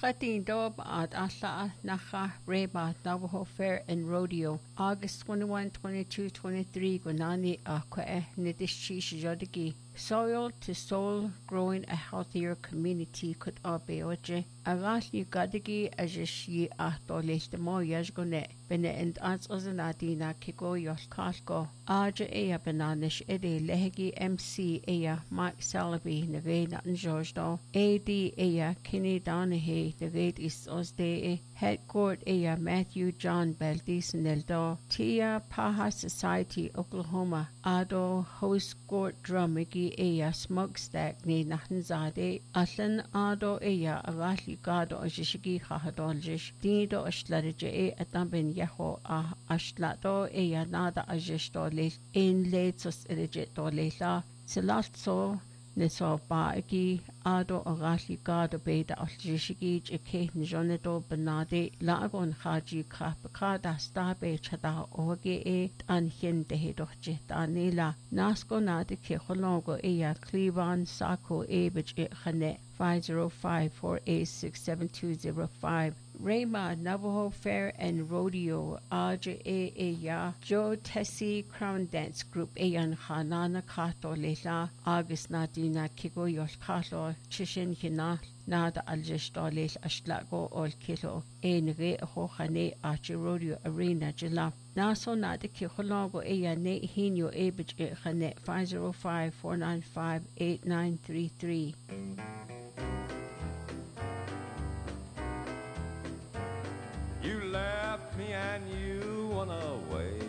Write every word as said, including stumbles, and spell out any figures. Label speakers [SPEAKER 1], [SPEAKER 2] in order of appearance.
[SPEAKER 1] Chatin dob at Asla Nacha Reba Navajo Fair and Rodeo August twenty-first, twenty-second, twenty-third Gunani Akwe Nidishi Jodigi. Soil to soul growing a healthier community could be oje. Agasli gadigi ajishi ahtolis the mo yajgone bene and ans ozanadina kiko yos kasko. Aja ea bananish ede lehegi M C ea Mike Salaby nevena njojdo. A D ea Kenny Donahue the gate is osde head court ea Matthew John Baldis Neldo. Tia Paha Society Oklahoma Ado host court drumigi ea smokestack ni nahnzade aslan ado ea agasli gado ajishigi khahadoljish dido ashlarje e atambin yaho a ashlato ea nada ajishtole in letos elegetolela selatso neso baagi ado agasli gado beta aljishigi eke njoneto benade lagon khaji khapkada stabe chada oge e anhin dehedoche tanila nasko nade ke holongo ea Cleveland Sako ebich e khane five oh five, four eight six, seven two oh five. Rayma Navajo Fair and Rodeo Aja E Eya Joe Tessie Crown Dance Group Ayan Hanana Kato Lela August Nadina Kigo Yosh Kato Chishin Hina Nada Aljestoles Ashlago Ol Kilo Enre Hohane Archie Rodeo Arena Jila Naso Nada Kiholongo Eya Ne Hino Ebich E Hane five oh five, four nine five, eight nine three three.
[SPEAKER 2] You left me and you went away.